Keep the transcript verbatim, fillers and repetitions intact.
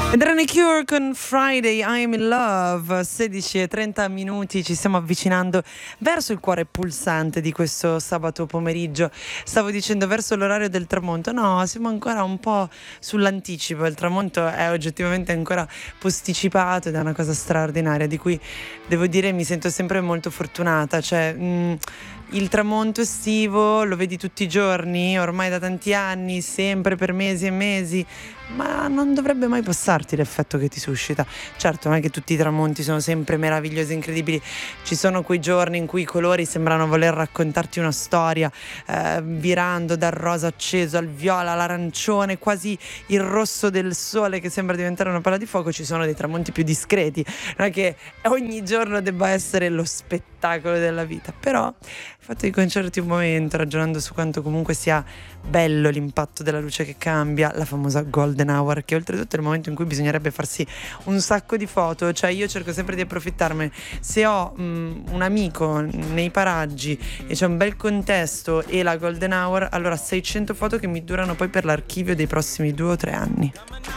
Ed erano i Cure con Friday I'm in Love. Sedici e trenta minuti, ci stiamo avvicinando verso il cuore pulsante di questo sabato pomeriggio. Stavo dicendo verso l'orario del tramonto. No, siamo ancora un po' sull'anticipo. Il tramonto è oggettivamente ancora posticipato ed è una cosa straordinaria di cui devo dire mi sento sempre molto fortunata. Cioè mh, il tramonto estivo lo vedi tutti i giorni, ormai da tanti anni, sempre per mesi e mesi, ma non dovrebbe mai passarti l'effetto che ti suscita. Certo, non è che tutti i tramonti sono sempre meravigliosi e incredibili, ci sono quei giorni in cui i colori sembrano voler raccontarti una storia, eh, virando dal rosa acceso al viola, all'arancione, quasi il rosso del sole che sembra diventare una palla di fuoco. Ci sono dei tramonti più discreti, non è che ogni giorno debba essere lo spettacolo della vita, però il fatto di concederti un momento ragionando su quanto comunque sia bello l'impatto della luce che cambia, la famosa golden hour, che oltretutto è il momento in cui bisognerebbe farsi un sacco di foto. Cioè io cerco sempre di approfittarmene se ho mh, un amico nei paraggi e c'è un bel contesto e la golden hour, allora seicento foto che mi durano poi per l'archivio dei prossimi due o tre anni.